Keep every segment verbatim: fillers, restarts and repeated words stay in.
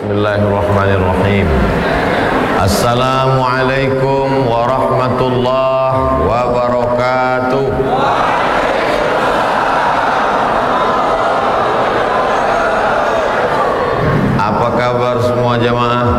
Bismillahirrahmanirrahim. Assalamualaikum warahmatullahi wabarakatuh. Apa kabar semua jamaah?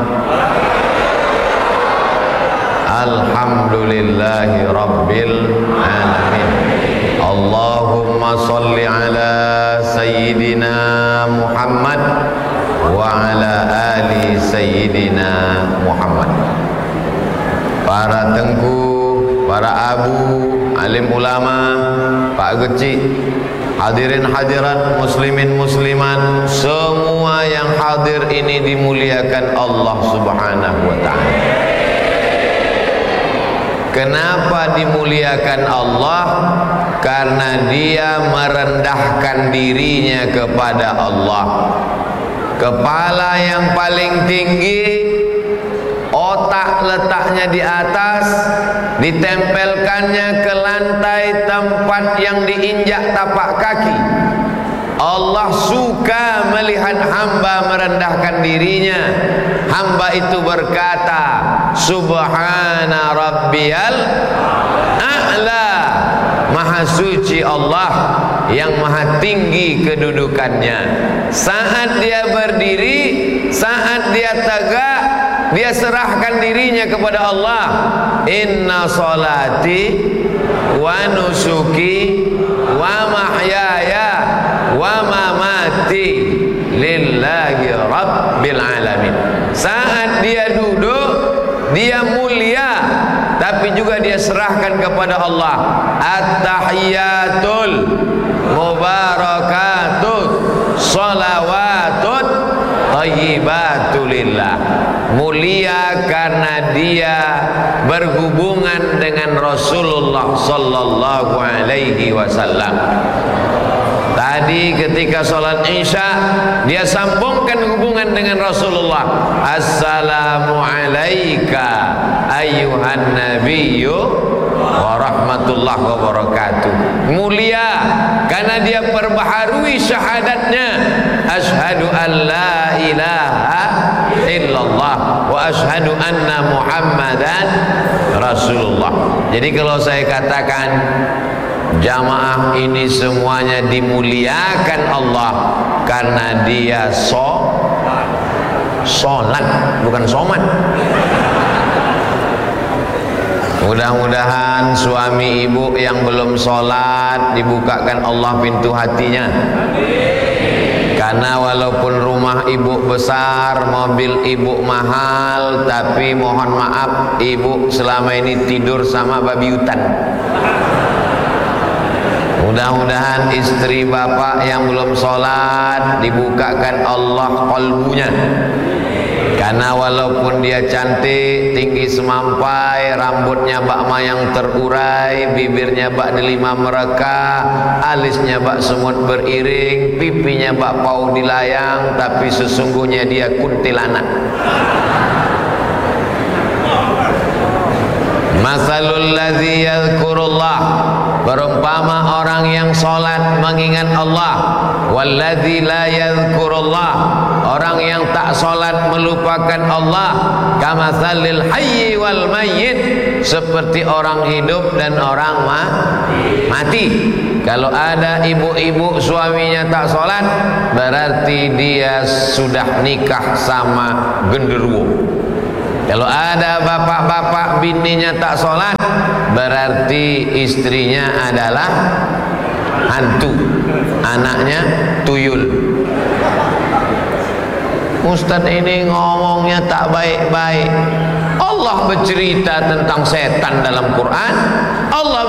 Alhamdulillahi rabbil alamin. Allahumma salli ala sayyidina Muhammad wa ala ali sayyidina Muhammad. Para tengku, para abu, alim ulama, pak kecil, hadirin hadirat, muslimin muslimat, semua yang hadir ini dimuliakan Allah Subhanahu wa ta'ala. Kenapa dimuliakan Allah? Karena dia merendahkan dirinya kepada Allah. Kepala yang paling tinggi, otak letaknya di atas, ditempelkannya ke lantai tempat yang diinjak tapak kaki. Allah suka melihat hamba merendahkan dirinya. Hamba itu berkata, Subhana Rabbiyal A'la. Maha suci Allah yang maha tinggi kedudukannya. Saat dia berdiri, saat dia tegak, dia serahkan dirinya kepada Allah. Inna salati wa nusuki wa mahyaya wa mamati lillahi rabbil alamin. Saat dia duduk, dia mulia, tapi juga dia serahkan kepada Allah. At-tahiyatul mubarakatut sholawatut thayyibatulillah. Mulia karena dia berhubungan dengan Rasulullah sallallahu alaihi wasallam. Tadi ketika sholat isya, dia sambungkan hubungan dengan Rasulullah. Assalamu alaika ayyuhan nabiyyu wa rahmatullahi wa barakatuh. Mulia karena dia perbaharui syahadatnya. Ashhadu an la ilaha illallah wa ashhadu anna muhammadan rasulullah. Jadi kalau saya katakan jamaah ini semuanya dimuliakan Allah karena dia so sholat, bukan somat. Mudah-mudahan suami ibu yang belum sholat dibukakan Allah pintu hatinya. Karena walaupun rumah ibu besar, mobil ibu mahal, tapi mohon maaf ibu selama ini tidur sama babi hutan. Mudah-mudahan istri bapak yang belum sholat dibukakan Allah qalbunya. Karena walaupun dia cantik, tinggi semampai, rambutnya bak mayang terurai, bibirnya bak delima mereka, alisnya bak semut beriring, pipinya bak pau dilayang, tapi sesungguhnya dia kuntilanak. Masalul ladzi yadhkurullah, berumpama orang yang sholat mengingat Allah, walladzi la yadhkurullah, orang yang tak sholat melupakan Allah, kamatsalil hayyi wal mayyit, seperti orang hidup dan orang mati. Kalau ada ibu-ibu suaminya tak sholat, berarti dia sudah nikah sama genderuwo. Kalau ada bapak-bapak bininya tak sholat, berarti istrinya adalah hantu, anaknya tuyul. Ustadz ini ngomongnya tak baik-baik. Allah bercerita tentang setan dalam Quran. Allah